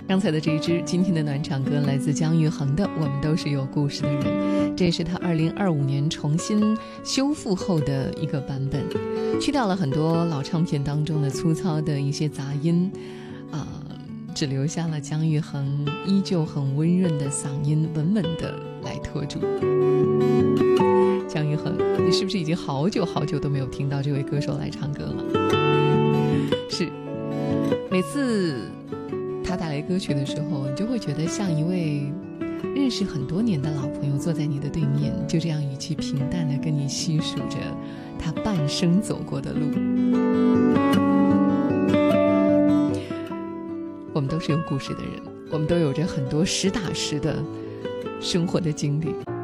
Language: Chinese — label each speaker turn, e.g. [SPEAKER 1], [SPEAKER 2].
[SPEAKER 1] 刚才的这一支今天的暖场歌来自姜育恒的《我们都是有故事的人》，这也是他2025年重新修复后的一个版本，去掉了很多老唱片当中的粗糙的一些杂音只留下了姜育恒依旧很温润的嗓音，稳稳的来拖住。姜育恒，你是不是已经好久好久都没有听到这位歌手来唱歌了？是，每次他带来歌曲的时候，你就会觉得像一位认识很多年的老朋友坐在你的对面，就这样语气平淡地跟你细数着他半生走过的路。我们都是有故事的人，我们都有着很多实打实的生活的经历。